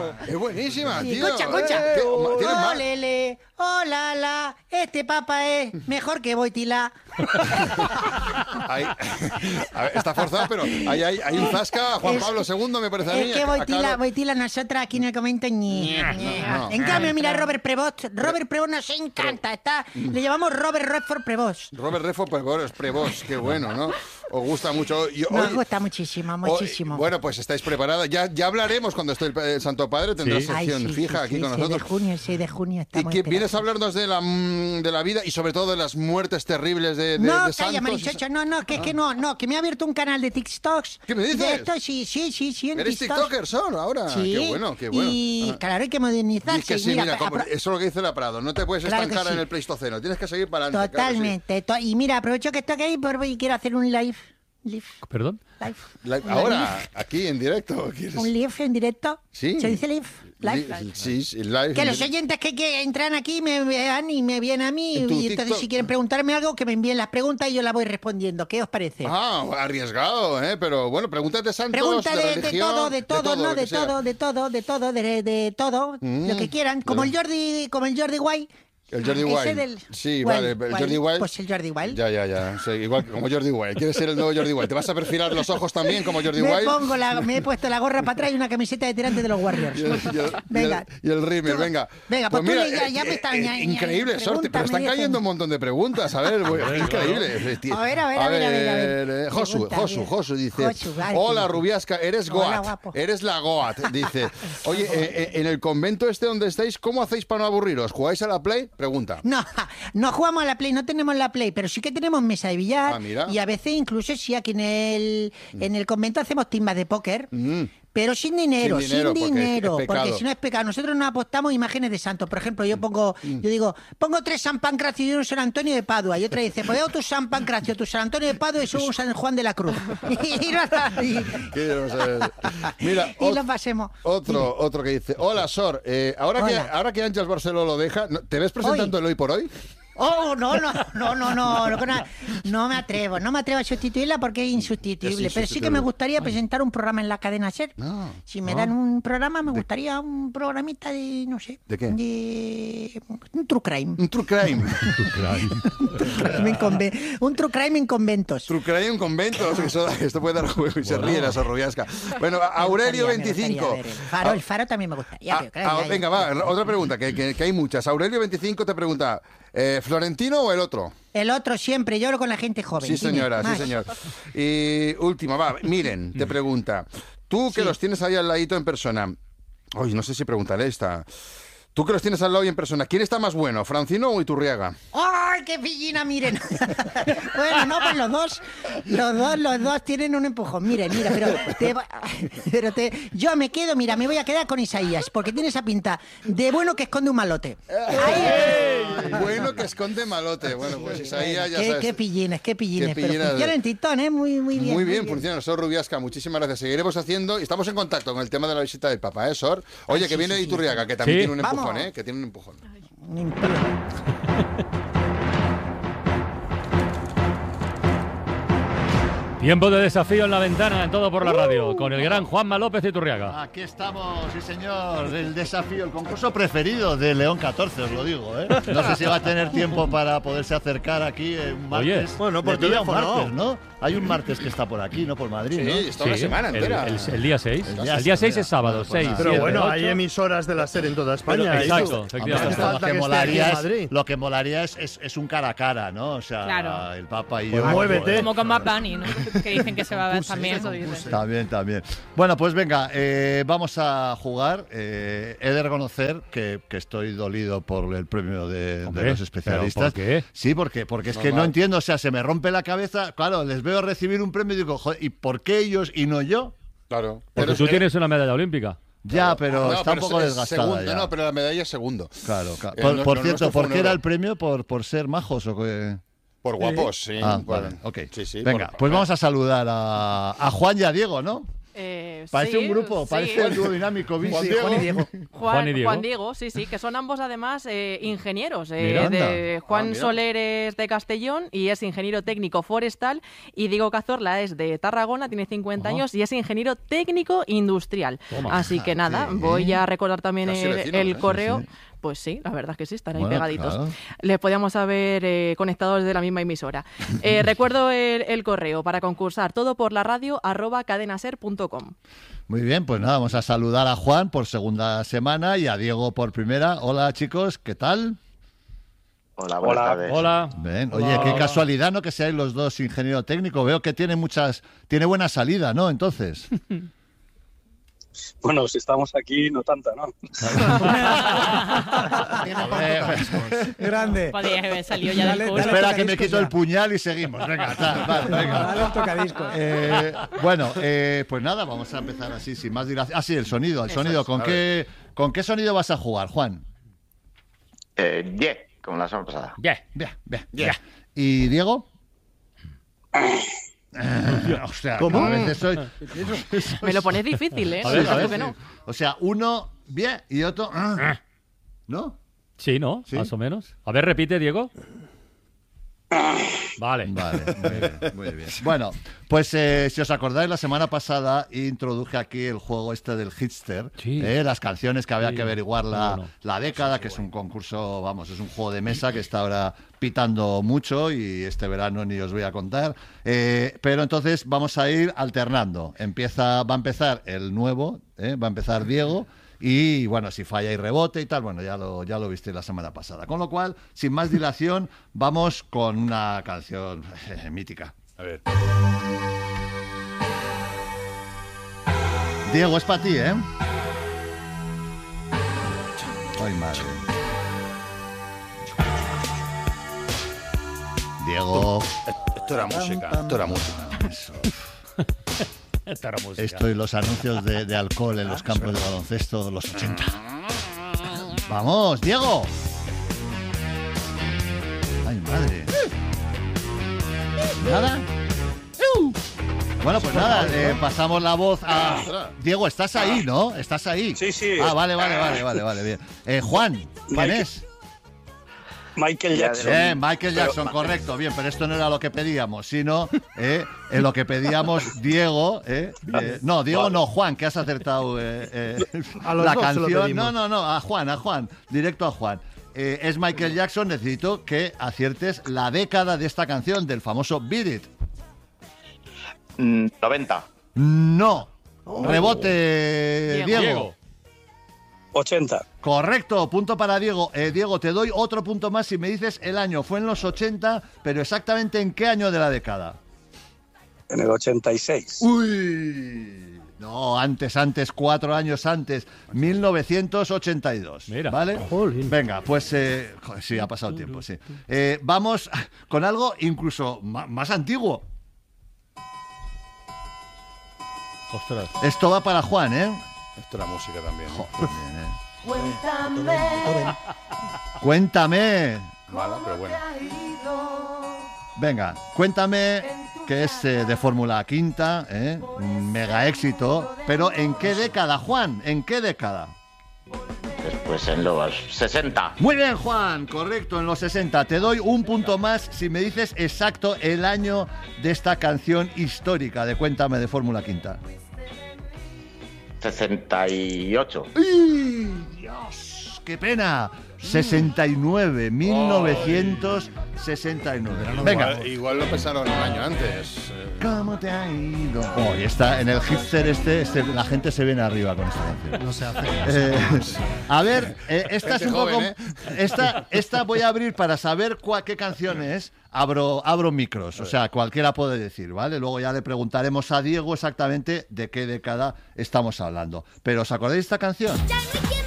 Es buenísima, Sí, tío. Concha. ¿Tienes más? Olele, hola, la, este papa es mejor que Boitila. A ver, está forzado, pero hay un zasca a Juan Pablo II, me parece a mí. Es que Boitila, nosotras aquí en el comento No. En cambio, mira, Robert Prevost nos encanta. Le llamamos Robert Redford Prevost. Robert Redford Prevost, qué bueno, ¿no? Os gusta mucho. Nos gusta muchísimo. Bueno, pues estáis preparadas. Ya hablaremos cuando esté el Santo Padre. Tendrá sección fija aquí con nosotros. 6 de junio estamos. Y que vienes a hablarnos de la vida y sobre todo de las muertes terribles de calla, santos. Marichocho, que me ha abierto un canal de TikToks. ¿Qué me dices? De esto, sí, en ¿Eres TikToks. tiktoker, Son, ahora? Sí. Qué bueno. Y claro, hay que modernizarse. Y que sí, mira, eso es lo que dice la Prado. No te puedes estancar en el Pleistoceno. Tienes que seguir para adelante. Totalmente. Claro, Y mira, aprovecho que estoy aquí y quiero hacer un live. ¿Perdón? Ahora, aquí en directo. ¿Un live en directo? Sí. ¿Se dice live? Sí, live. Que los oyentes que entran aquí me vean y me vienen a mí. Y entonces, TikTok. si quieren preguntarme algo, que me envíen las preguntas y yo las voy respondiendo. ¿Qué os parece? Arriesgado, pero bueno, preguntas de santos, Pregunta de religión, de todo, lo que quieran. Como el Jordi Guay. El Jordi Wild. Sí, vale, el Jordi Wild. Pues el Jordi Wild. Ya. Sí, igual como Jordi Wild. ¿Quieres ser el nuevo Jordi Wild? ¿Te vas a perfilar los ojos también como Jordi Wild? Me he puesto la gorra para atrás y una camiseta de tirante de los Warriors. Venga. Y el Rímel, venga. Venga, pues mira, ya me están... increíble, Sorte, pero están cayendo un montón de preguntas. A ver, increíble. A ver. Josu dice, Josu, vale, hola, Rubiasca, eres Hola, Goat. guapo. Eres la Goat, dice. Oye, en el convento donde estáis, ¿cómo hacéis para no aburriros? ¿Jugáis a la Play? Pregunta. No jugamos a la Play, no tenemos la Play, pero sí que tenemos mesa de billar. Mira. Y a veces incluso sí, aquí en el convento hacemos timbas de póker. Pero sin dinero, porque si no es pecado. Nosotros no apostamos imágenes de santos. Por ejemplo, yo digo, pongo 3 San Pancracio y un San Antonio de Padua. Y otra dice, pues tu San Pancracio, tu San Antonio de Padua y un San Juan de la Cruz. Mira, y lo pasemos. Otro que dice, hola, Sor, ahora que Ángels Barceló lo deja, ¿te ves presentando el Hoy por Hoy? Oh, no me atrevo a sustituirla porque es insustituible, pero sí que me gustaría presentar un programa en la cadena SER. Si me dan un programa, me gustaría un programita de, no sé. ¿De qué? De un true crime. Un true crime. Un true crime en conventos. True crime en conventos. Esto puede dar juego y se ríe la Sorrubiasca. Bueno, Aurelio 25. El Faro también me gustaría. Venga, va, otra pregunta, que hay muchas. Aurelio 25 te pregunta, ¿Florentino o el otro? El otro siempre, yo hablo con la gente joven. Sí, señora, sí, señor. Y última, Miren, te pregunta, tú que los tienes ahí al ladito en persona, no sé si preguntaré esta, tú que los tienes al lado y en persona, ¿quién está más bueno, Francino o Iturriaga? ¡Ay, qué pillina, miren! Bueno, no, pues los dos tienen un empujón. Mira, yo me quedo, me voy a quedar con Isaías, porque tiene esa pinta de bueno que esconde un malote. Bueno que esconde malote. Bueno, pues Isaías ya sabes. Qué pillines. Pero funciona en TikTok, muy bien. Muy bien, funciona. Sor Rubiasca, muchísimas gracias. Seguiremos haciendo, y estamos en contacto con el tema de la visita del Papa, Sor? Oye, que viene Iturriaga, que también tiene un empujón, que tiene un empujón. Tiempo de desafío en la ventana, en Todo por la Radio, con el gran Juanma López de Iturriaga. Aquí estamos, sí señor, el desafío, el concurso preferido de León 14, os lo digo, No sé si va a tener tiempo para poderse acercar aquí un martes. Oye, bueno, por teléfono, martes, ¿no? Hay un martes que está por aquí, ¿no? Por Madrid, ¿no? Sí, está una semana entera. El día 6. El día 6 es sábado, 6. Pero 7, bueno, 8. hay emisoras de la SER en toda España. Exacto, efectivamente. Lo que molaría es un cara a cara, ¿no? O sea, claro. El Papa y yo. Muévete. Como con Bad Bunny, ¿no? Que dicen que se va a ver también. También. Bueno, pues venga, vamos a jugar. He de reconocer que estoy dolido por el premio de los especialistas. ¿Por qué? Sí, porque es que no entiendo, o sea, se me rompe la cabeza. Claro, les veo recibir un premio y digo, joder, ¿y por qué ellos y no yo? Claro. Porque tú tienes una medalla olímpica. Ya, pero está un poco desgastada. Segundo, no, pero la medalla es segundo. Claro. Por cierto, ¿por qué era el premio? ¿Por ser majos o qué? Por guapos, sí. Vale, ok. Sí, venga, pues vamos a saludar a Juan y a Diego, ¿no? Parece sí, un grupo, sí. parece el dúo dinámico. Juan y Diego. Juan Diego, sí, que son ambos además ingenieros. Mira, Juan mira. Soler es de Castellón y es ingeniero técnico forestal, y Diego Cazorla es de Tarragona, tiene 50 años y es ingeniero técnico industrial. Toma. Así que nada, Sí. voy a recordar también Casi vecinos, el correo. Sí, sí. Pues sí, la verdad es que sí, están ahí Bueno, pegaditos. claro. Les podíamos haber conectado desde la misma emisora. Recuerdo el correo para concursar, todo por la radio @cadenaser.com. Muy bien, pues nada, vamos a saludar a Juan por segunda semana y a Diego por primera. Hola, chicos, ¿qué tal? Hola, buenas tardes. Hola. Bien. Hola, Oye, qué hola. casualidad, ¿no? Que seáis los dos ingeniero técnico. Veo que tiene buena salida, ¿no? Entonces. Bueno, si estamos aquí, no tanta, ¿no? Grande. Podría haber salido ya del Dale, curso. Espera que me tocadiscos quito ya. el puñal y seguimos. Venga, vale, venga. Dale un tocadiscos. Bueno, pues nada, vamos a empezar así, sin más dilación. Ah, sí, el sonido. ¿Con a qué sonido vas a jugar, Juan? 10, como la semana pasada. Bien. Bien. ¿Y Diego? O sea, ¿Cómo? a veces soy... Me lo pones difícil, ¿eh? A ver, No a sé ver. tú que no. O sea, uno bien y otro... ¿No? Sí, ¿no? Sí. Más o menos. A ver, repite, Diego. Vale. Vale, muy bien. Bueno, pues si os acordáis, la semana pasada introduje aquí el juego este del Hitster, Sí. las canciones que había Sí. que averiguar Bueno. la década, que es un concurso, vamos, es un juego de mesa que está ahora pitando mucho y este verano ni os voy a contar. Pero entonces vamos a ir alternando. Va a empezar el nuevo, va a empezar Diego. Y bueno, si falla y rebote y tal, bueno, ya lo viste la semana pasada. Con lo cual, sin más dilación, vamos con una canción mítica. A ver. Diego, es para ti, ¿eh? Ay, madre. Diego. Esto era música. Eso. Esta era música. Esto y los anuncios de alcohol en los campos de baloncesto de los 80. ¡Vamos, Diego! ¡Ay, madre! ¿Nada? Bueno, pues nada, pasamos la voz a... Diego, estás ahí, ¿no? ¿Estás ahí? Sí, sí. Ah, vale, bien. Juan, ¿quién es? Michael Jackson. Bien, Michael Jackson, correcto, bien, pero esto no era lo que pedíamos, sino en lo que pedíamos Diego, no, Diego no, Juan, que has acertado A los la dos se lo canción, pedimos. no, a Juan, directo a Juan. Es Michael Jackson, necesito que aciertes la década de esta canción, del famoso Beat It. 90. No, rebote, Diego. 80. Correcto, punto para Diego. Diego, te doy otro punto más si me dices el año. Fue en los 80, pero exactamente en qué año de la década. En el 86. Uy, no, antes, 4 años antes, 1982. Mira. ¿Vale? Jolín. Venga, pues joder, sí, ha pasado el tiempo, sí. Vamos con algo incluso más antiguo. Ostras. Esto va para Juan, ¿eh? Esto era música también. Joder, Cuéntame. Mala, pero bueno. Venga, cuéntame, que es de Fórmula Quinta, un mega éxito. Pero ¿en qué década, Juan? ¿En qué década? Después en los 60. Muy bien, Juan, correcto, en los 60. Te doy un punto más si me dices exacto el año de esta canción histórica de Cuéntame de Fórmula Quinta. 68. ¡Ay, Dios! ¡Qué pena! 69, 1969. Venga. Igual lo pensaron un año antes. ¿Cómo te ha ido? Oh, y está en el hipster la gente se viene arriba con esta canción. No se hace. A ver, esta es un Gente poco... joven, Esta voy a abrir para saber qué canción es. Abro micros, o sea, cualquiera puede decir, ¿vale? Luego ya le preguntaremos a Diego exactamente de qué década estamos hablando. Pero ¿os acordáis de esta canción?